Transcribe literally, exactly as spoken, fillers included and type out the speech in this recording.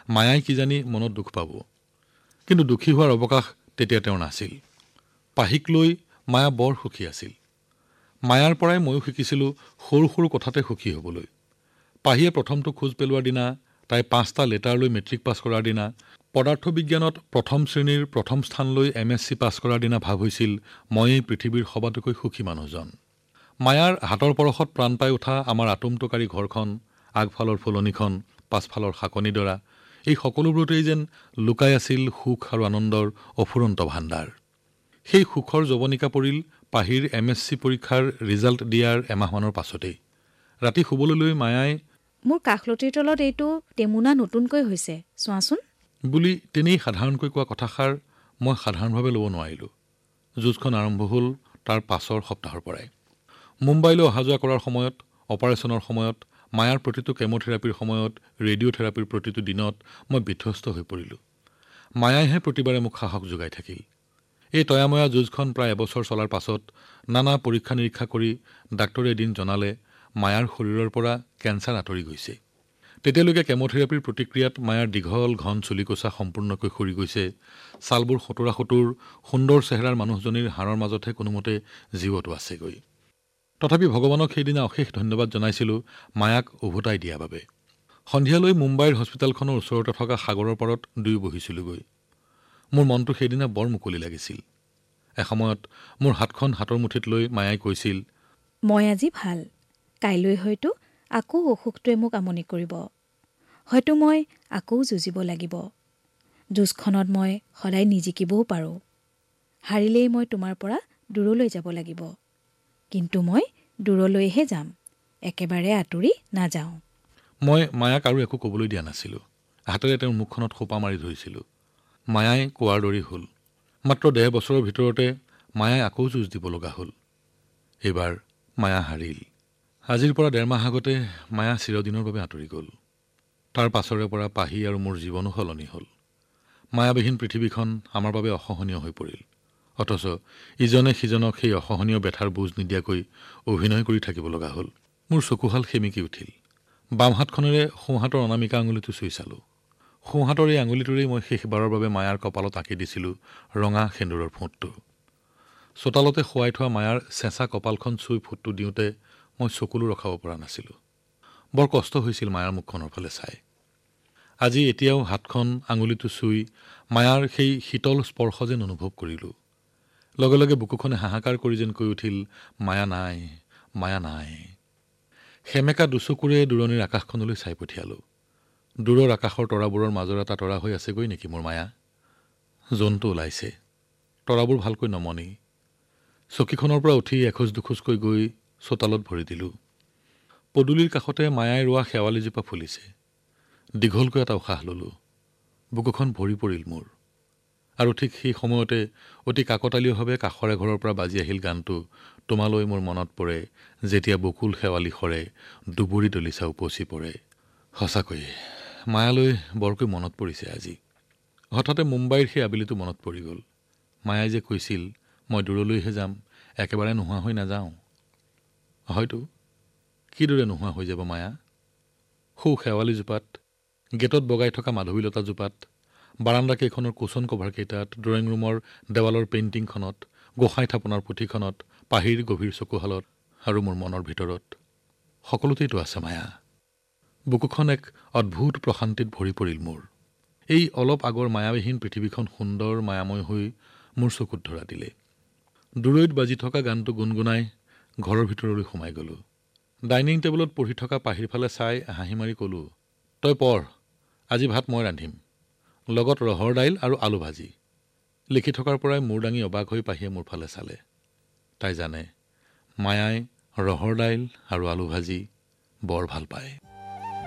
মায়াই কিজানি মনত দুখ পাব। কিন্তু দুখী হোৱাৰ অৱকাশ তেতিয়া তেওঁৰ নাছিল। পাহিক লৈ মায়া বৰ সুখী আছিল। মায়াৰ পৰাই ময়ো শিকিছিলোঁ সৰু সৰু কথাতে সুখী হ'বলৈ। পাহিয়ে প্ৰথমটো খোজ পেলোৱাৰ দিনা, তাই পাঁচটা লেটাৰ লৈ মেট্ৰিক পাছ কৰাৰ দিনা, পদাৰ্থ বিজ্ঞানত প্ৰথম শ্ৰেণীৰ প্ৰথম স্থান লৈ এম এছ চি পাছ কৰাৰ দিনা ভাৱ হৈছিল ময়েই পৃথিৱীৰ সবাতোকৈ সুখী মানুহজন। মায়াৰ হাতৰ পৰশত প্ৰাণ পাই উঠা আমাৰ আটোমটোকাৰী ঘৰখন, আগফালৰ ফুলনিখন, পাছফালৰ শাকনিডৰা, এই সকলোবোৰতেই যেন লুকাই আছিল সুখ আৰু আনন্দৰ অফুৰন্ত ভাণ্ডাৰ। সেই সুখৰ যৱনিকা পৰিল পাহিৰ এম এছ চি পৰীক্ষাৰ ৰিজাল্ট দিয়াৰ এমাহমানৰ পাছতেই। ৰাতি শুবলৈ লৈ মায়াই মোৰ কাষলতিৰ তলত এইটো টেমুনা নতুনকৈ হৈছে, চোৱাচোন বুলি তেনেই সাধাৰণকৈ কোৱা কথাষাৰ মই সাধাৰণভাৱে ল'ব নোৱাৰিলোঁ। যুঁজখন আৰম্ভ হ'ল তাৰ পাছৰ সপ্তাহৰ পৰাই। মুম্বাইলৈ অহা যোৱা কৰাৰ সময়ত, অপাৰেশ্যনৰ সময়ত, মায়াৰ প্ৰতিটো কেম'থেৰাপিৰ সময়ত, ৰেডিঅ' থেৰাপিৰ প্ৰতিটো দিনত মই বিধ্বস্ত হৈ পৰিলোঁ। মায়াইহে প্ৰতিবাৰে মোক সাহস যোগাই থাকিল। এই তয়াময়া যুঁজখন প্ৰায় এবছৰ চলাৰ পাছত নানা পৰীক্ষা নিৰীক্ষা কৰি ডাক্তৰে এদিন জনালে মায়াৰ শৰীৰৰ পৰা কেঞ্চাৰ আঁতৰি গৈছে। তেতিয়ালৈকে কেম'থেৰাপিৰ প্ৰতিক্ৰিয়াত মায়াৰ দীঘল ঘন চুলিকোছা সম্পূৰ্ণকৈ সৰি গৈছে। ছালবোৰ সতৰা সতোৰ, সুন্দৰ চেহেৰাৰ মানুহজনীৰ হাড়ৰ মাজতহে কোনোমতে জীৱটো আছেগৈ। তথাপি ভগৱানক সেইদিনা অশেষ ধন্যবাদ জনাইছিলোঁ মায়াক উভতাই দিয়াৰ বাবে। সন্ধিয়ালৈ মুম্বাইৰ হস্পিটেলখনৰ ওচৰতে থকা সাগৰৰ পাৰত দুয়ো বহিছিলোঁগৈ। মোৰ মনটো সেইদিনা বৰ মুকলি লাগিছিল। এসময়ত মোৰ হাতখন হাতৰ মুঠিত লৈ মায়াই কৈছিল, মই আজি ভাল, কাইলৈ হয়তো আকৌ অসুখটোৱে মোক আমনি কৰিব। হয়তো মই আকৌ যুঁজিব লাগিব। যুঁজখনত মই সদায় নিজিকিবও পাৰোঁ। হাৰিলেই মই তোমাৰ পৰা দূৰলৈ যাব লাগিব। কিন্তু মই দূৰলৈহে যাম, একেবাৰে আঁতৰি নাযাওঁ। মই মায়াক আৰু একো ক'বলৈ দিয়া নাছিলোঁ। হাতেৰে তেওঁৰ মুখখনত সোপা মাৰি ধৰিছিলোঁ। মায়াই কোৱাৰ দৰেই হ'ল। মাত্ৰ ডেৰ বছৰৰ ভিতৰতে মায়াই আকৌ যুঁজ দিব লগা হ'ল। এইবাৰ মায়া হাৰিল। আজিৰ পৰা ডেৰ মাহ আগতে মায়া চিৰদিনৰ বাবে আঁতৰি গ'ল। তাৰ পাছৰে পৰা পাহি আৰু মোৰ জীৱনো সলনি হ'ল। মায়াবিহীন পৃথিৱীখন আমাৰ বাবে অসহনীয় হৈ পৰিল। অথচ ইজনে সিজনক সেই অসহনীয় বেথাৰ বুজ নিদিয়াকৈ অভিনয় কৰি থাকিব লগা হ'ল। মোৰ চকুহাল সেমিকি উঠিল। বাম হাতখনেৰে সোঁহাতৰ অনামিকা আঙুলিটো চুই চালোঁ। সোঁহাতৰ এই আঙুলিটোৰেই মই শেষবাৰৰ বাবে মায়াৰ কপালত আঁকি দিছিলোঁ ৰঙা সেন্দুৰৰ ফোঁটটো। চোতালতে শুৱাই থোৱা মায়াৰ চেঁচা কপালখন চুই ফোঁটটো দিওঁতে মই চকুলো ৰখাব পৰা নাছিলোঁ। বৰ কষ্ট হৈছিল মায়াৰ মুখখনৰ ফালে চাই। আজি এতিয়াও হাতখন আঙুলিটো চুই মায়াৰ সেই শীতল স্পৰ্শ যেন অনুভৱ কৰিলোঁ। লগে লগে বুকুখনে হাহাকাৰ কৰি যেন কৈ উঠিল, মায়া নাই, মায়া নাই। সেমেকা দুচকুৰে দূৰণিৰ আকাশখনলৈ চাই পঠিয়ালোঁ। দূৰৰ আকাশৰ তৰাবোৰৰ মাজৰ এটা তৰা হৈ আছেগৈ নেকি মোৰ মায়া? জোনটো ওলাইছে। তৰাবোৰ ভালকৈ নমনি। চকীখনৰ পৰা উঠি এখোজ দুখোজকৈ গৈ চোতালত ভৰি দিলোঁ। পদূলিৰ কাষতে মায়াই ৰোৱা শেৱালিজোপা ফুলিছে। দীঘলকৈ এটা উশাহ ল'লোঁ। বুকুখন ভৰি পৰিল মোৰ। আৰু ঠিক সেই সময়তে অতি কাকতালীয়ভাৱে কাষৰ এঘৰৰ পৰা বাজি আহিল গানটো, তোমালৈ মোৰ মনত পৰে, যেতিয়া বকুল শেৱালি সৰে, দুবৰি দলিচা উপচি পৰে। সঁচাকৈয়ে মায়ালৈ বৰকৈ মনত পৰিছে আজি। হঠাতে মুম্বাইৰ সেই আবেলিটো মনত পৰি গ'ল। মায়াই যে কৈছিল, মই দূৰলৈহে যাম, একেবাৰে নোহোৱা হৈ নাযাওঁ। হয়তো কিদৰে নোহোৱা হৈ যাব মায়া? সৌ শেৱালিজোপাত, গেটত বগাই থকা মাধৱীলতাজোপাত, বাৰাণ্ডাকেইখনৰ কুচন কভাৰকেইটাত, ড্ৰয়িং ৰুমৰ দেৱালৰ পেইণ্টিংখনত, গোসাঁই থাপনাৰ পুথিখনত, পাহিৰ গভীৰ চকুহালত আৰু মোৰ মনৰ ভিতৰত সকলোতেইতো আছে মায়া। বুকুখন এক অদ্ভুত প্ৰশান্তিত ভৰি পৰিল মোৰ। এই অলপ আগৰ মায়াবিহীন পৃথিৱীখন সুন্দৰ মায়াময় হৈ মোৰ চকুত ধৰা দিলে। দূৰৈত বাজি থকা গানটো গুণগুণাই ঘৰৰ ভিতৰলৈ সোমাই গ'লোঁ। ডাইনিং টেবুলত পঢ়ি থকা পাহিৰ ফালে চাই হাঁহি মাৰি ক'লোঁ, তই পঢ়, আজি ভাত মই ৰান্ধিম, লগত ৰহৰ দাইল আৰু আলু ভাজি। লিখি থকাৰ পৰাই মূৰ দাঙি অবাক হৈ পাহিয়ে মোৰ ফালে চালে। তাই জানে মায়াই ৰহৰ দাইল আৰু আলু ভাজি বৰ ভাল পায়।